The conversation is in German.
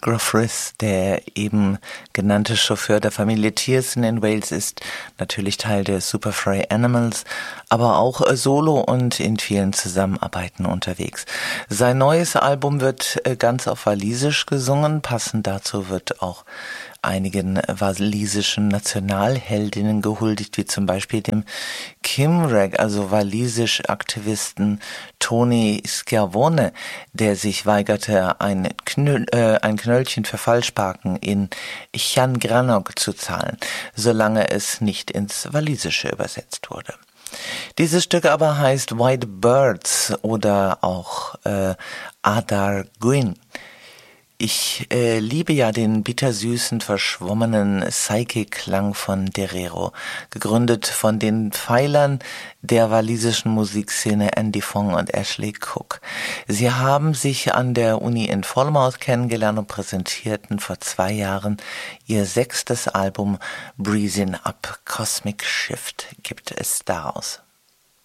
Gruff Rhys, der eben genannte Chauffeur der Familie Thiessen in Wales, ist natürlich Teil der Superfry Animals, aber auch solo und in vielen Zusammenarbeiten unterwegs. Sein neues Album wird ganz auf Walisisch gesungen, passend dazu wird auch einigen walisischen Nationalheldinnen gehuldigt, wie zum Beispiel dem Cymraeg, also walisisch-Aktivisten Tony Schiavone, der sich weigerte, ein Knöllchen für Falschparken in Llangranog zu zahlen, solange es nicht ins Walisische übersetzt wurde. Dieses Stück aber heißt White Birds oder auch Adar Gwyn. Ich liebe ja den bittersüßen, verschwommenen Psyche-Klang von Derero, gegründet von den Pfeilern der walisischen Musikszene Andy Fong und Ashley Cook. Sie haben sich an der Uni in Falmouth kennengelernt und präsentierten vor 2 Jahren ihr 6. Album Breezing Up. Cosmic Shift gibt es daraus.